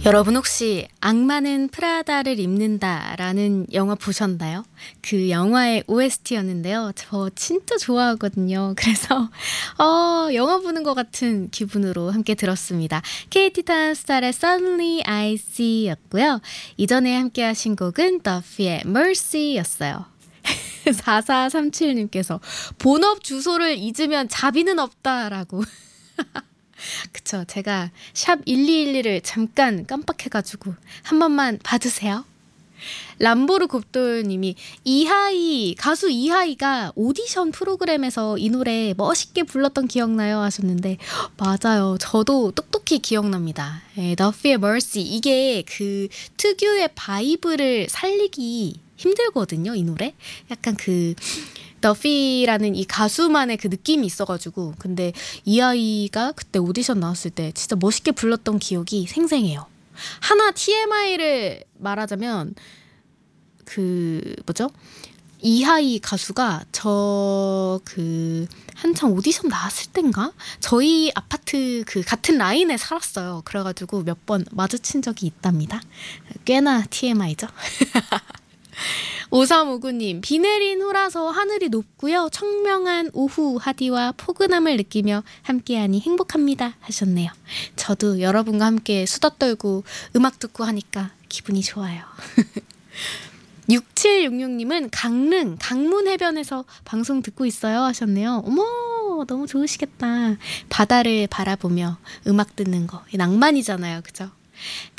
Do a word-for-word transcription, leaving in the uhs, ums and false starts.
여러분 혹시 악마는 프라다를 입는다라는 영화 보셨나요? 그 영화의 오에스티였는데요. 저 진짜 좋아하거든요. 그래서 어, 영화 보는 것 같은 기분으로 함께 들었습니다. 케이티 탄스타의 Suddenly I See 였고요. 이전에 함께 하신 곡은 더피의 Mercy 였어요. 사사삼칠님께서 본업 주소를 잊으면 자비는 없다라고. 그쵸. 제가 샵 일이일이를 잠깐 깜빡해가지고 한 번만 봐주세요. 람보르 곱돌님이 이하이 가수 이하이가 오디션 프로그램에서 이 노래 멋있게 불렀던 기억나요 하셨는데 맞아요. 저도 똑똑히 기억납니다. 예, 더피의 Mercy 이게 그 특유의 바이브를 살리기 힘들거든요. 이 노래 약간 그 더피라는 이 가수만의 그 느낌이 있어가지고 근데 이 아이가 그때 오디션 나왔을 때 진짜 멋있게 불렀던 기억이 생생해요. 하나 티엠아이를 말하자면 그 뭐죠? 이하이 가수가 저 그 한창 오디션 나왔을 땐가? 저희 아파트 그 같은 라인에 살았어요. 그래가지고 몇 번 마주친 적이 있답니다. 꽤나 티엠아이죠. 오삼오구님 비 내린 후라서 하늘이 높고요. 청명한 오후 하디와 포근함을 느끼며 함께하니 행복합니다 하셨네요. 저도 여러분과 함께 수다 떨고 음악 듣고 하니까 기분이 좋아요. 육칠육육님은 강릉 강문 해변에서 방송 듣고 있어요 하셨네요. 어머 너무 좋으시겠다. 바다를 바라보며 음악 듣는 거 낭만이잖아요. 그죠?